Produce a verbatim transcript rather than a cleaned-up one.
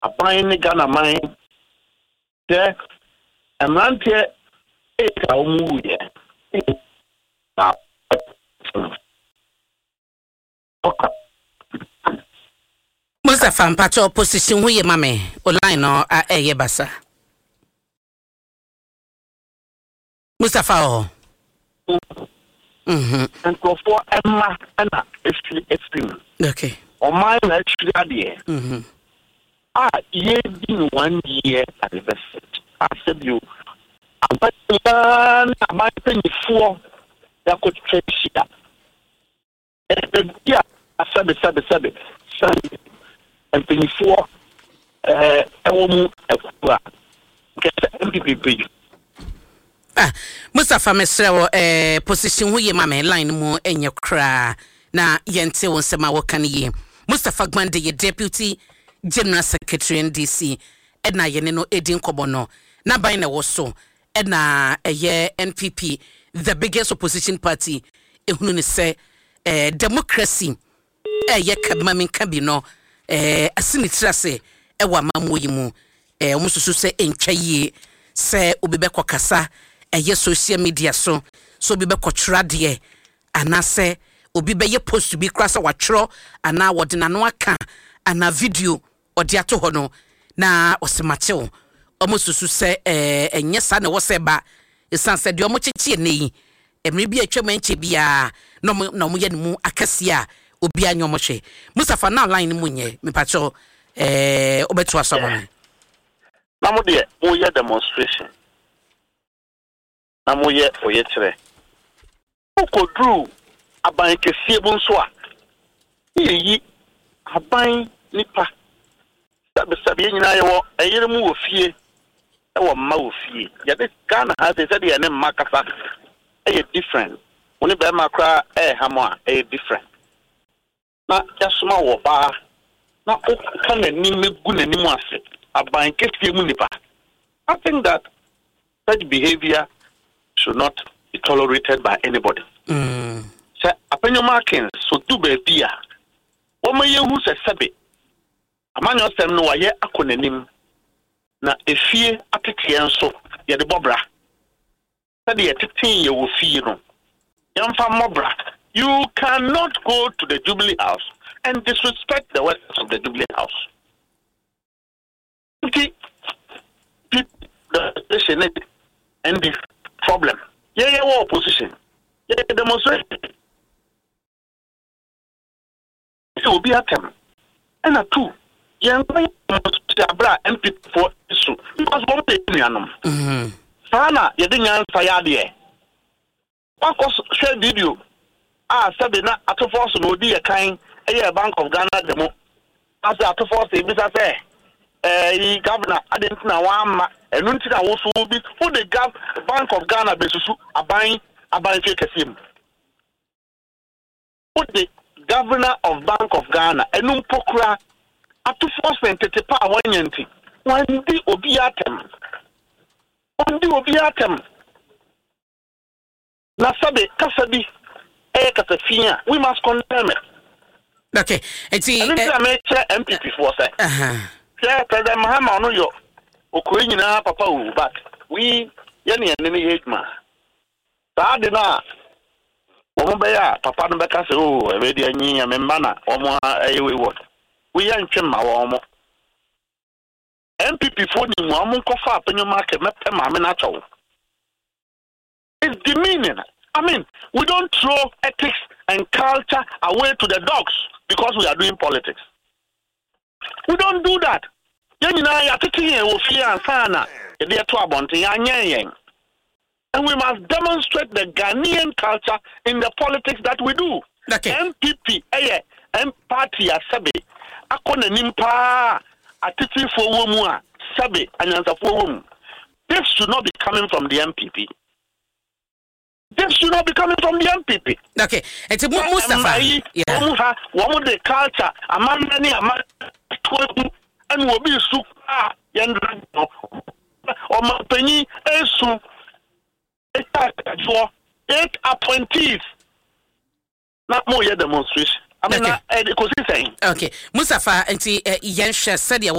aban ne Ghana man de amante e ka umu ye Mustafa mpacho position hu ye mame online no a eye basa Mustafa oh mhm and go for Emma ana efi efi okay o man na tiri ade mhm ah ye din one year anniversary I said you aban aban penifo ya ko twetsia e bia asabe sabe sabe sabe penifo eh ewo mu ekwa kete M P P page ah Mustafa mesrewo eh position hu ye mame line mu enye kra na yente won sema wokan ye Mustafa Gbande ye deputy general secretary N D C edna ye ne no edin kobono na ban na woso edna eye N P P the biggest opposition party ehunu ne se eh democracy eye kabmamin kabi no eh asinitira se ewa mamoyi mu eh omususu se entwaye se obibekọ kasa eye social media so so obibekọ trade anase obibeye post bi krasa watro ana wodina no aka ana video odi ato ho no na osemachew omususu se eh enye sa na wo se ba esan se de omocheche nei emre bi atwa manche bia no no mo ye mu akase a obi anyomo hwe Mustafa na line mu nye mepacho eh obeto asabo na mo de mo ye demonstration na mo ye oye kire ko dru aban kesie bu nso a yi aban nipa sabe sabe nyina ye wo eyere mu wo fie e wo ma wo fie ya de Ghana ha se de ne makasa e different oni be makra e ha mo a e different na yasoma wo ba na o kan ni megu na ni mu ase aban kesie mu nipa. I think that such behavior should not be tolerated by anybody. Mm. So, apenyo markings so do be bia. Oma ye hu se sebe. Amanyo sem no wa ye akonanim na efie atete enso ye de bobra. Sade ye titin ye wo fie no. Yamfa mobra. You cannot go to the Jubilee House and disrespect the workers of the Jubilee House. Okay. The station and the problem. Yeah, yeah, war opposition. Yeah, demonstration. It will be a term. And a two. Yeah, I'm M P for issue. Because one day, mhm. Sana, you didn't answer yadi. What was share video? Ah, Sabina, at a force no be a kind, a Bank of Ghana demo. As at a force, if I say, eh, governor, I didn't know one. And until I also be for the Bank of Ghana basis, a buying a buying him. Put the governor of Bank of Ghana and no procura at two force and to power one yanti. One the obiatem. One the obiatem. Nasabe, Kasabi, Ekatafia, we must condemn it. Okay, it's the M P P for say. Uh huh. Yeah, President Mahama, no yo. Okunyina papa wu but we yene yene age ma sa de na omo be ya papa no be ka se o e be de anyi ya memba na omo ayewe what we ya ntwe ma wo omo M P P for ni mu omo kofa apenyo market mepe ma me na chawo. It's demeaning. I mean, we don't throw ethics and culture away to the dogs because we are doing politics. We don't do that. And we must demonstrate the Ghanaian culture in the politics that we do. Okay. M P P, eh, M party asabe, akona nimpa, atiti for womu, sabe, anyansa for womu. This should not be coming from the M P P. This should not be coming from the M P P. Okay, it's a Mustafa. Yeah. Womu the culture, amanda ni amanda. And will be soup or my penny a soup for eight appointees. Not more yet demonstration. I mean, okay. uh, saying. Okay, Mustafa, and see, Yansha said,